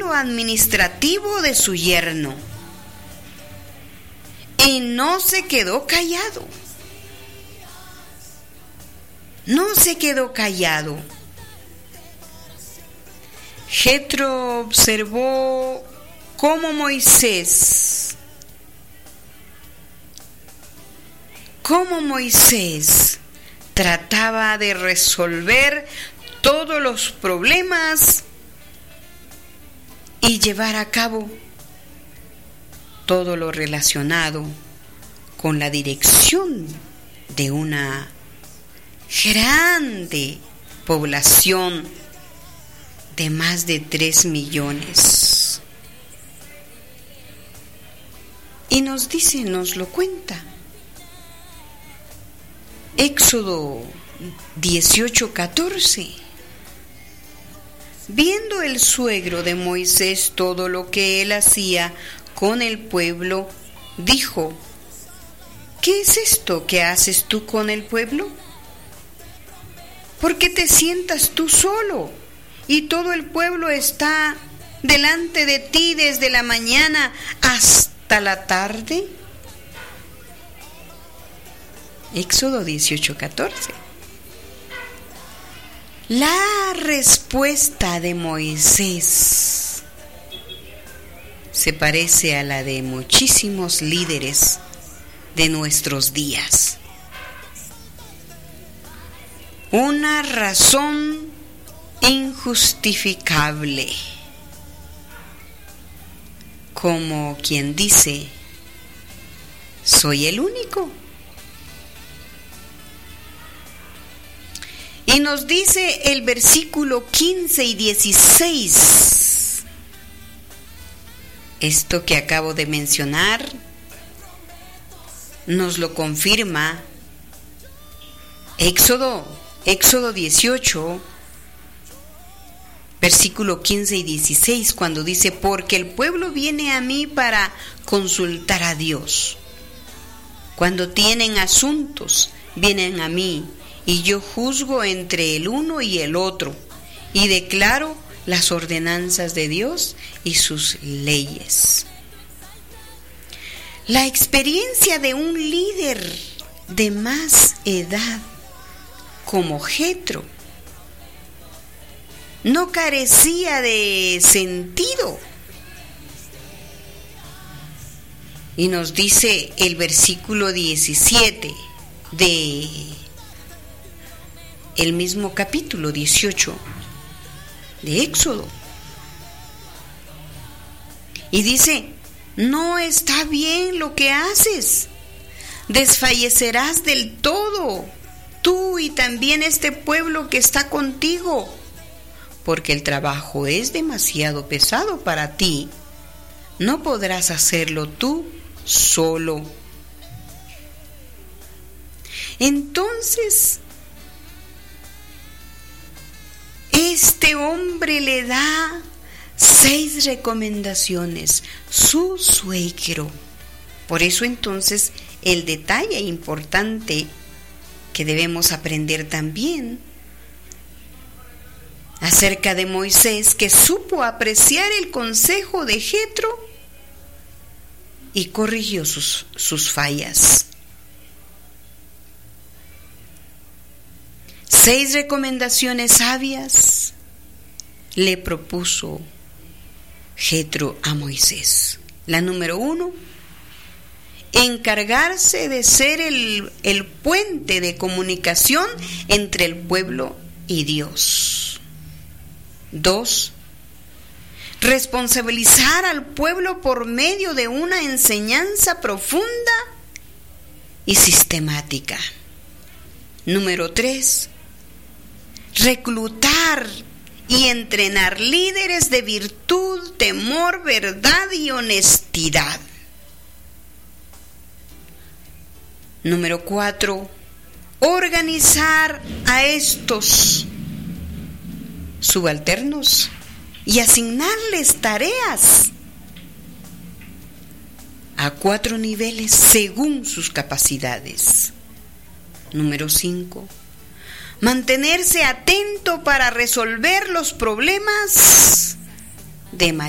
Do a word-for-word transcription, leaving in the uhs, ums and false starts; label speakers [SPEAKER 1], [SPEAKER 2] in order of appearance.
[SPEAKER 1] cuadro administrativo de su yerno. Y no se quedó callado. No se quedó callado. Jetro observó cómo Moisés, cómo Moisés trataba de resolver todos los problemas y llevar a cabo todo lo relacionado con la dirección de una grande población de más de tres millones. Y nos dice, nos lo cuenta. Éxodo dieciocho catorce. Viendo el suegro de Moisés todo lo que él hacía con el pueblo, dijo: ¿qué es esto que haces tú con el pueblo? ¿Por qué te sientas tú solo y todo el pueblo está delante de ti desde la mañana hasta la tarde? Éxodo dieciocho catorce. La respuesta de Moisés se parece a la de muchísimos líderes de nuestros días. Una razón injustificable, como quien dice: soy el único. Y nos dice el versículo quince y dieciséis, esto que acabo de mencionar nos lo confirma Éxodo, Éxodo dieciocho, versículo quince y dieciséis, cuando dice: porque el pueblo viene a mí para consultar a Dios. Cuando tienen asuntos, vienen a mí, y yo juzgo entre el uno y el otro, y declaro las ordenanzas de Dios y sus leyes. La experiencia de un líder de más edad como Jetro no carecía de sentido. Y nos dice el versículo diecisiete de el mismo capítulo dieciocho de Éxodo. Y dice: no está bien lo que haces, desfallecerás del todo, tú y también este pueblo que está contigo, porque el trabajo es demasiado pesado para ti, no podrás hacerlo tú solo. Entonces, este hombre le da seis recomendaciones, su suegro. Por eso entonces el detalle importante que debemos aprender también acerca de Moisés, que supo apreciar el consejo de Jetro y corrigió sus, sus fallas. Seis recomendaciones sabias le propuso Jetro a Moisés. La número uno: encargarse de ser el, el puente de comunicación entre el pueblo y Dios. Dos, responsabilizar al pueblo por medio de una enseñanza profunda y sistemática. Número tres, reclutar y entrenar líderes de virtud, temor, verdad y honestidad. Número cuatro, organizar a estos subalternos y asignarles tareas a cuatro niveles según sus capacidades. Número cinco, mantenerse atento para resolver los problemas de manera